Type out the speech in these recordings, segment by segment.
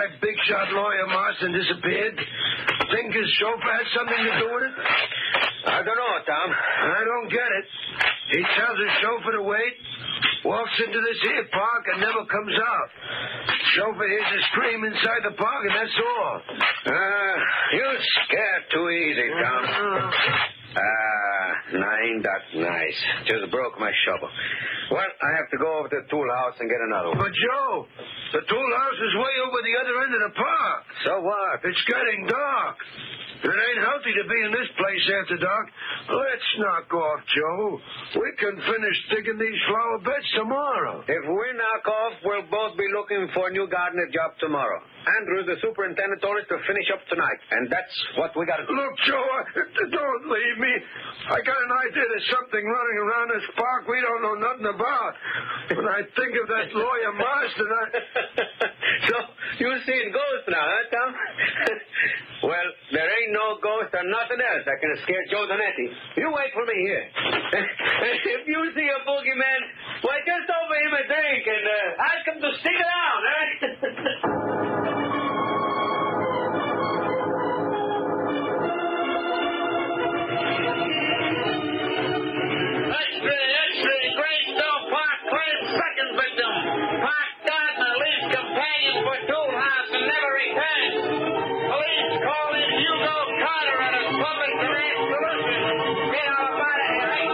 that big shot lawyer Marston disappeared? Think his chauffeur had something to do with it? I don't know, Tom. I don't get it. He tells his chauffeur to wait, walks into this here park, and never comes out. Chauffeur hears a scream inside the park, and that's all. You're scared too easy, Tom. That's nice. Just broke my shovel. Well, I have to go over to the tool house and get another one. But, Joe, the tool house is way over the other end of the park. So what? It's getting dark. It ain't healthy to be in this place after dark. Let's knock off, Joe. We can finish digging these flower beds tomorrow. If we knock off, we'll both be looking for a new gardener job tomorrow. Andrews, the superintendent, told us to finish up tonight, and that's what we got to do. Look, Joe, don't leave me. I got an idea there's something running around this park we don't know nothing about. When I think of that lawyer Marston, So, you're seeing ghosts now, huh, Tom? Well, there ain't no ghost or nothing else that can scare Joe Donetti. You wait for me here. If you see a boogeyman, why, just offer him a drink and ask him to stick around, huh? Greystone Park claims second victim. Park gardener leaves companion for tool house and never returns. Police call in Hugo Carter at a public grant solution. Get all about it, right?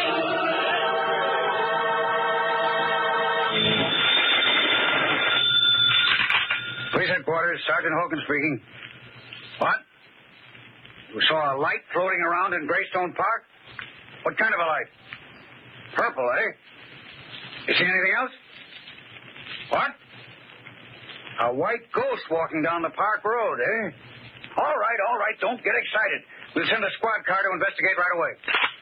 Police headquarters, Sergeant Hogan speaking. What? You saw a light floating around in Greystone Park? What kind of a light? Purple, eh? You see anything else? What? A white ghost walking down the park road, eh? All right. Don't get excited. We'll send a squad car to investigate right away.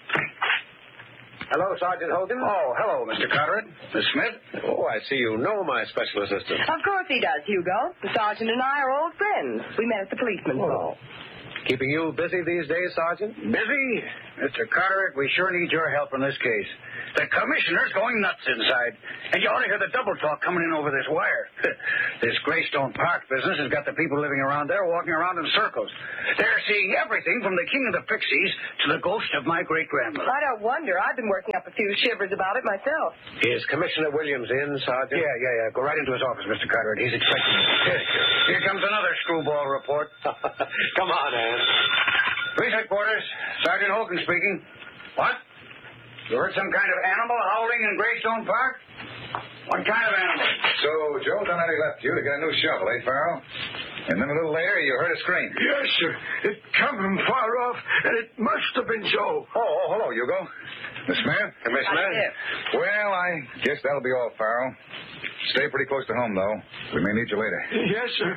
Hello, Sergeant Hogan. Oh, hello, Mr. Carteret. Miss Smith? Oh, I see you know my special assistant. Of course he does, Hugo. The sergeant and I are old friends. We met at the policeman's hall. Keeping you busy these days, Sergeant? Busy? Mr. Carteret, we sure need your help in this case. The commissioner's going nuts inside. And you ought to hear the double talk coming in over this wire. This Greystone Park business has got the people living around there walking around in circles. They're seeing everything from the king of the pixies to the ghost of my great-grandmother. I don't wonder. I've been working up a few shivers about it myself. Is Commissioner Williams in, Sergeant? Yeah. Go right into his office, Mr. Carteret. He's expecting you. Here comes another screwball report. Come on, Ann. Police headquarters, Sergeant Hogan speaking. What? You heard some kind of animal howling in Greystone Park? What kind of animal? So, Joe Donetti left you to get a new shovel, eh, Farrell? And then a little later, you heard a scream. Yes, sir. It come from far off, and it must have been Joe. Oh, hello, Hugo. Miss Smith? Miss Smith? Well, I guess that'll be all, Farrell. Stay pretty close to home, though. We may need you later. Yes, sir.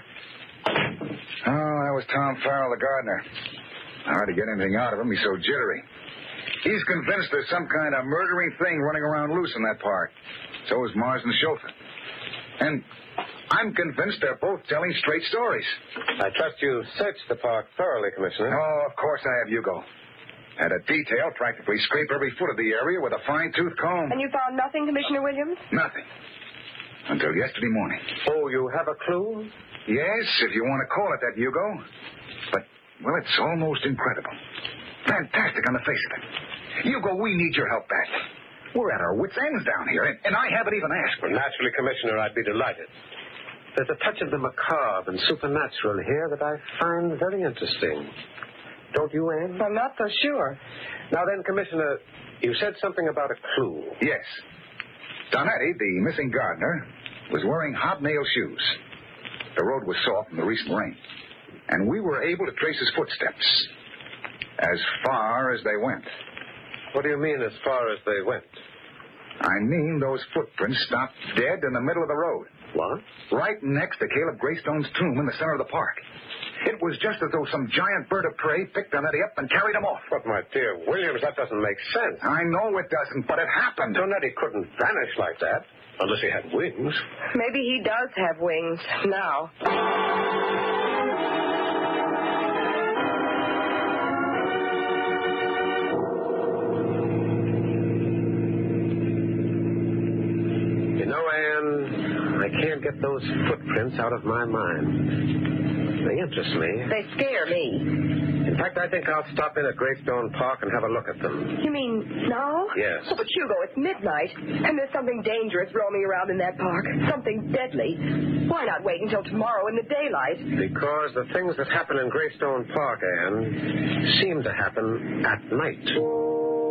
Oh, that was Tom Farrell, the gardener. Hard to get anything out of him. He's so jittery. He's convinced there's some kind of murdering thing running around loose in that park. So is Marsden's chauffeur. And I'm convinced they're both telling straight stories. I trust you searched the park thoroughly, Commissioner. Oh, of course I have, Hugo. Had a detail practically scrape every foot of the area with a fine-tooth comb. And you found nothing, Commissioner Williams? Nothing. Until yesterday morning. Oh, you have a clue? Yes, if you want to call it that, Hugo. But, well, it's almost incredible. Fantastic on the face of it. Hugo, we need your help badly. We're at our wits' ends down here, and I haven't even asked for it. Well, naturally, Commissioner, I'd be delighted. There's a touch of the macabre and supernatural here that I find very interesting. Don't you, Anne? I'm not so sure. Now then, Commissioner, you said something about a clue. Yes. Donetti, the missing gardener, was wearing hobnail shoes. The road was soft from the recent rain, and we were able to trace his footsteps as far as they went. What do you mean, as far as they went? I mean those footprints stopped dead in the middle of the road. What? Right next to Caleb Greystone's tomb in the center of the park. It was just as though some giant bird of prey picked Donetti up and carried him off. But, my dear Williams, that doesn't make sense. I know it doesn't, but it happened. Donetti couldn't vanish like that, unless he had wings. Maybe he does have wings now. You know, Anne, I can't can't get those footprints out of my mind. They interest me. They scare me. In fact, I think I'll stop in at Greystone Park and have a look at them. You mean now? Yes. Oh, but Hugo, it's midnight, and there's something dangerous roaming around in that park. Something deadly. Why not wait until tomorrow in the daylight? Because the things that happen in Greystone Park, Anne, seem to happen at night.